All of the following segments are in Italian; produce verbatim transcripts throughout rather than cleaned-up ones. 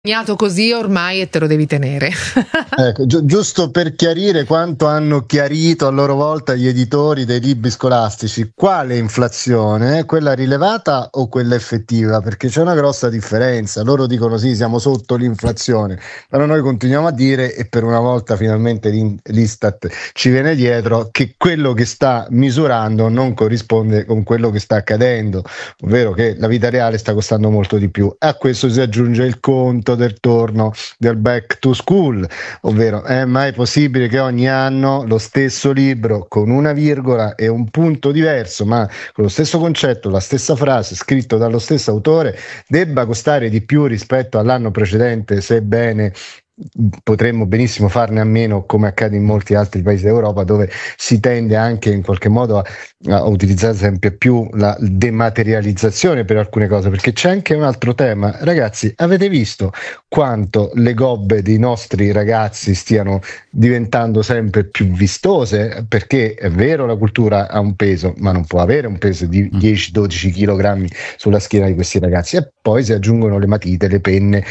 Così ormai e te lo devi tenere. Ecco, gi- giusto per chiarire quanto hanno chiarito a loro volta gli editori dei libri scolastici: quale inflazione? Quella rilevata o quella effettiva? Perché c'è una grossa differenza. Loro dicono sì, siamo sotto l'inflazione, però noi continuiamo a dire, e per una volta finalmente l'in- l'Istat ci viene dietro, che quello che sta misurando non corrisponde con quello che sta accadendo, ovvero che la vita reale sta costando molto di più. A questo si aggiunge il conto del torno del back to school, ovvero è mai possibile che ogni anno lo stesso libro con una virgola e un punto diverso, ma con lo stesso concetto, la stessa frase, scritto dallo stesso autore, debba costare di più rispetto all'anno precedente, sebbene potremmo benissimo farne a meno, come accade in molti altri paesi d'Europa, dove si tende anche in qualche modo a, a utilizzare sempre più la dematerializzazione per alcune cose, perché c'è anche un altro tema. Ragazzi, avete visto quanto le gobbe dei nostri ragazzi stiano diventando sempre più vistose? Perché è vero, la cultura ha un peso, ma non può avere un peso di dieci dodici chilogrammi sulla schiena di questi ragazzi, e poi si aggiungono le matite, le penne,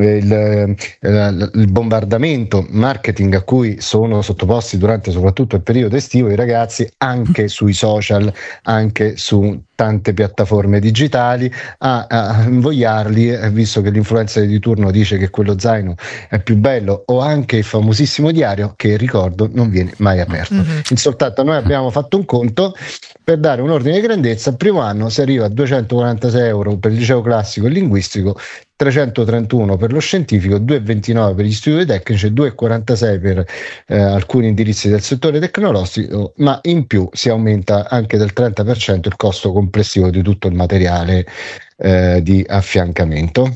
il, il, il bombardamento marketing a cui sono sottoposti durante soprattutto il periodo estivo i ragazzi, anche sui social, anche su tante piattaforme digitali, a, a invogliarli, visto che l'influencer di turno dice che quello zaino è più bello, o anche il famosissimo diario, che ricordo non viene mai aperto. Mm-hmm. Soltanto noi abbiamo fatto un conto per dare un ordine di grandezza: il primo anno si arriva a duecentoquarantasei euro per il liceo classico e linguistico, trecentotrentuno per lo scientifico, due virgola ventinove per gli istituti tecnici e due virgola quarantasei per eh, alcuni indirizzi del settore tecnologico, ma in più si aumenta anche del trenta per cento il costo complessivo di tutto il materiale eh, di affiancamento.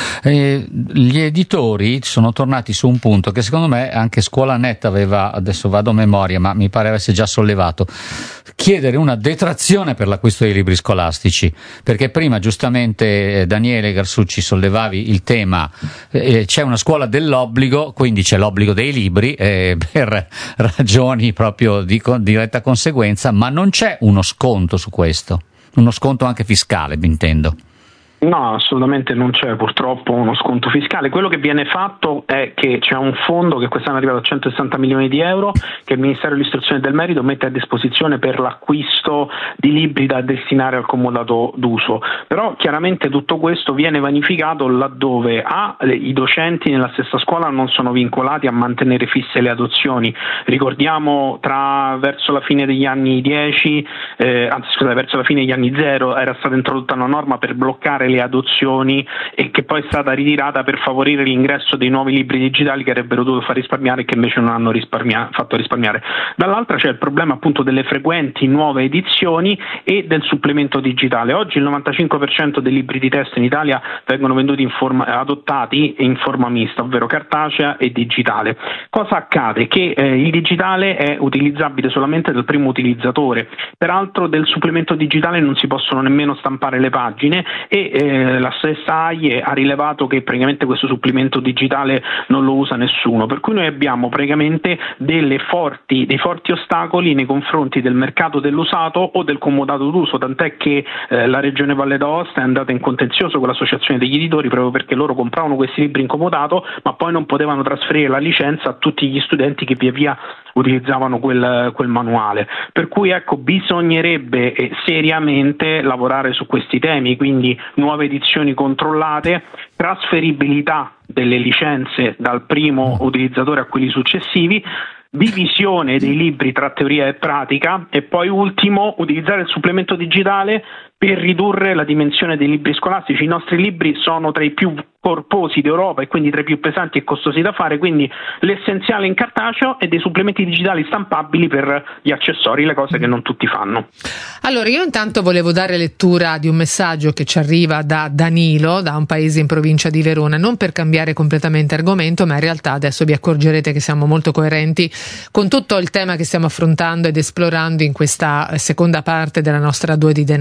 Eh, gli editori sono tornati su un punto che secondo me anche Scuola.net aveva, adesso vado a memoria, ma mi pare avesse già sollevato: chiedere una detrazione per l'acquisto dei libri scolastici, perché prima giustamente Daniele Garsucci sollevavi il tema, eh, c'è una scuola dell'obbligo, quindi c'è l'obbligo dei libri eh, per ragioni proprio di con, diretta conseguenza, ma non c'è uno sconto su questo, uno sconto anche fiscale, mi intendo. No, assolutamente non c'è purtroppo uno sconto fiscale. Quello che viene fatto è che c'è un fondo che quest'anno è arrivato a centosessanta milioni di euro, che il Ministero dell'Istruzione e del Merito mette a disposizione per l'acquisto di libri da destinare al comodato d'uso. Però chiaramente tutto questo viene vanificato laddove A, i docenti nella stessa scuola non sono vincolati a mantenere fisse le adozioni. Ricordiamo tra verso la fine degli anni dieci, eh, anzi scusate, verso la fine degli anni zero era stata introdotta una norma per bloccare le adozioni, e che poi è stata ritirata per favorire l'ingresso dei nuovi libri digitali che avrebbero dovuto far risparmiare e che invece non hanno risparmia- fatto risparmiare. Dall'altra c'è il problema appunto delle frequenti nuove edizioni e del supplemento digitale. Oggi il novantacinque per cento dei libri di testo in Italia vengono venduti in forma, adottati in forma mista, ovvero cartacea e digitale. Cosa accade? Che eh, il digitale è utilizzabile solamente dal primo utilizzatore, peraltro del supplemento digitale non si possono nemmeno stampare le pagine, e eh, la stessa A I E ha rilevato che praticamente questo supplemento digitale non lo usa nessuno, per cui noi abbiamo praticamente delle forti, dei forti ostacoli nei confronti del mercato dell'usato o del comodato d'uso, tant'è che eh, la Regione Valle d'Aosta è andata in contenzioso con l'associazione degli editori proprio perché loro compravano questi libri in comodato ma poi non potevano trasferire la licenza a tutti gli studenti che via via utilizzavano quel, quel manuale, per cui ecco bisognerebbe eh, seriamente lavorare su questi temi, quindi nuove edizioni controllate, trasferibilità delle licenze dal primo utilizzatore a quelli successivi, divisione dei libri tra teoria e pratica, e poi ultimo utilizzare il supplemento digitale per ridurre la dimensione dei libri scolastici. I nostri libri sono tra i più corposi d'Europa e quindi tra i più pesanti e costosi da fare, quindi l'essenziale in cartaceo e dei supplementi digitali stampabili per gli accessori, le cose che non tutti fanno. Allora io intanto volevo dare lettura di un messaggio che ci arriva da Danilo, da un paese in provincia di Verona, non per cambiare completamente argomento, ma in realtà adesso vi accorgerete che siamo molto coerenti con tutto il tema che stiamo affrontando ed esplorando in questa seconda parte della nostra Due di Denari.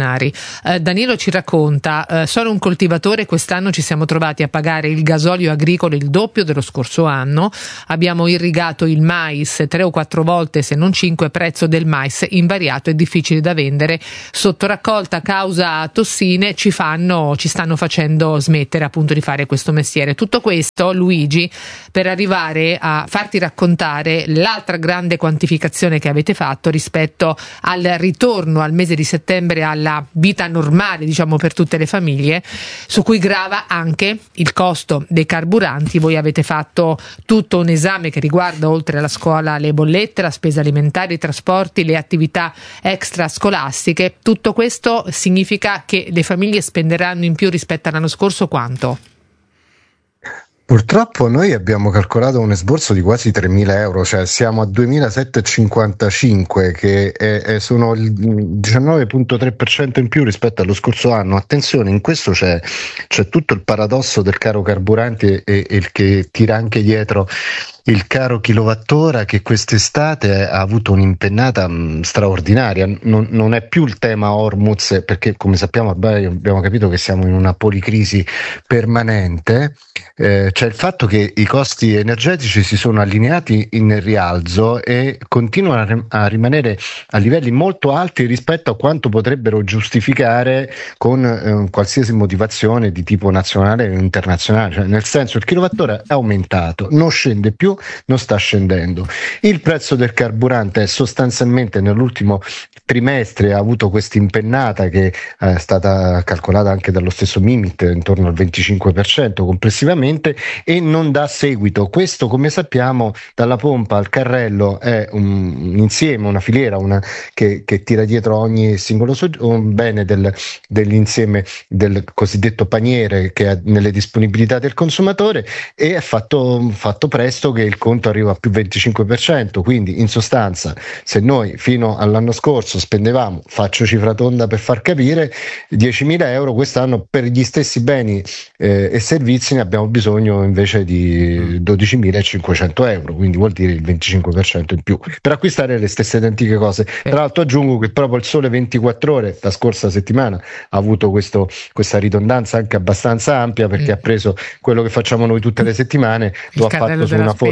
Eh, Danilo ci racconta, eh, sono un coltivatore, quest'anno ci siamo trovati a pagare il gasolio agricolo il doppio dello scorso anno, abbiamo irrigato il mais tre o quattro volte se non cinque, prezzo del mais invariato e difficile da vendere, sotto raccolta causa tossine ci fanno, ci stanno facendo smettere appunto di fare questo mestiere. Tutto questo, Luigi, per arrivare a farti raccontare l'altra grande quantificazione che avete fatto rispetto al ritorno al mese di settembre alla vita normale, diciamo, per tutte le famiglie, su cui grava anche il costo dei carburanti. Voi avete fatto tutto un esame che riguarda, oltre alla scuola, le bollette, la spesa alimentare, i trasporti, le attività extrascolastiche. Tutto questo significa che le famiglie spenderanno in più rispetto all'anno scorso quanto? Purtroppo noi abbiamo calcolato un esborso di quasi tremila euro, cioè siamo a duemilasettecentocinquantacinque, che è, è, sono il diciannove virgola tre per cento in più rispetto allo scorso anno. Attenzione, in questo c'è, c'è tutto il paradosso del caro carburanti e, e il che tira anche dietro il caro kilowattora, che quest'estate ha avuto un'impennata mh, straordinaria. Non, non è più il tema Hormuz, perché come sappiamo abbiamo capito che siamo in una policrisi permanente. Eh, c'è il fatto che i costi energetici si sono allineati in rialzo e continuano a, rim- a rimanere a livelli molto alti rispetto a quanto potrebbero giustificare con eh, qualsiasi motivazione di tipo nazionale o internazionale. Cioè, nel senso, il kilowattora è aumentato, non scende più, non sta scendendo. Il prezzo del carburante è sostanzialmente nell'ultimo trimestre ha avuto questa impennata che è stata calcolata anche dallo stesso Mimit intorno al venticinque per cento complessivamente, e non dà seguito. Questo, come sappiamo, dalla pompa al carrello è un insieme, una filiera una, che, che tira dietro ogni singolo sogge- un bene del, dell'insieme del cosiddetto paniere che è nelle disponibilità del consumatore, e è fatto, fatto presto che il conto arriva a più venticinque per cento. Quindi in sostanza, se noi fino all'anno scorso spendevamo, faccio cifra tonda per far capire, diecimila euro, quest'anno per gli stessi beni eh, e servizi ne abbiamo bisogno invece di dodicimilacinquecento euro, quindi vuol dire il venticinque per cento in più per acquistare le stesse identiche cose. Tra l'altro aggiungo che proprio il Sole ventiquattro Ore la scorsa settimana ha avuto questo, questa ridondanza anche abbastanza ampia, perché mm. ha preso quello che facciamo noi tutte le settimane, lo ha fatto su una forma.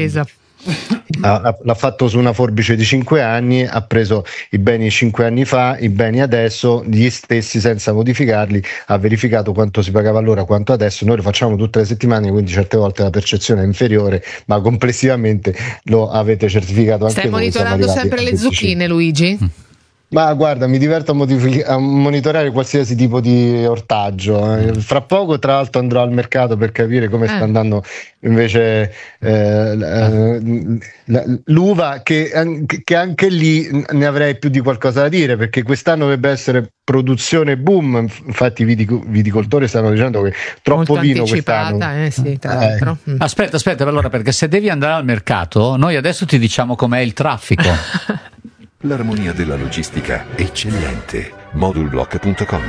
Ha, l'ha fatto su una forbice di cinque anni, ha preso i beni cinque anni fa, i beni adesso, gli stessi senza modificarli, ha verificato quanto si pagava allora, quanto adesso. Noi lo facciamo tutte le settimane, quindi certe volte la percezione è inferiore, ma complessivamente lo avete certificato anche Stai voi. Stai monitorando sempre le zucchine, Luigi? Ma guarda, mi diverto a, modific- a monitorare qualsiasi tipo di ortaggio. Eh, fra poco, tra l'altro, andrò al mercato per capire come eh. sta andando invece eh, la, la, l'uva, che, che anche lì ne avrei più di qualcosa da dire, perché quest'anno dovrebbe essere produzione boom. Infatti i vitic- viticoltori stanno dicendo che troppo molto vino anticipata, quest'anno. Eh sì, tra l'altro. Eh. Aspetta, aspetta, allora, perché se devi andare al mercato, noi adesso ti diciamo com'è il traffico. L'armonia della logistica eccellente. Modulblock punto com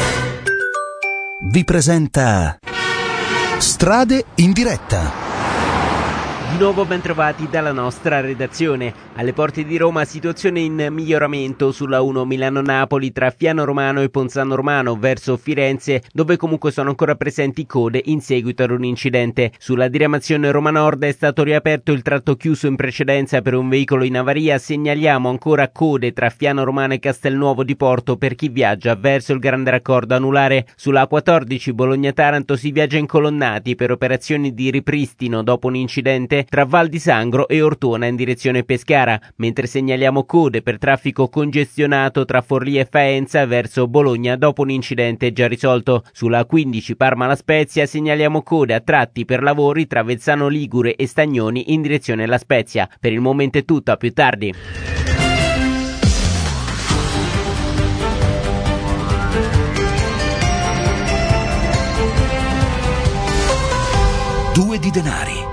vi presenta Strade in diretta. Di nuovo ben trovati dalla nostra redazione. Alle porte di Roma, situazione in miglioramento sulla uno Milano-Napoli tra Fiano Romano e Ponzano Romano verso Firenze, dove comunque sono ancora presenti code in seguito ad un incidente. Sulla diramazione Roma Nord è stato riaperto il tratto chiuso in precedenza per un veicolo in avaria. Segnaliamo ancora code tra Fiano Romano e Castelnuovo di Porto per chi viaggia verso il Grande Raccordo Anulare. Sulla A quattordici Bologna-Taranto si viaggia incolonnati per operazioni di ripristino dopo un incidente tra Val di Sangro e Ortona in direzione Pescara, mentre segnaliamo code per traffico congestionato tra Forlì e Faenza verso Bologna dopo un incidente già risolto. Sulla A quindici Parma-La Spezia segnaliamo code a tratti per lavori tra Vezzano Ligure e Stagnoni in direzione La Spezia. Per il momento è tutto, a più tardi. Due di denari.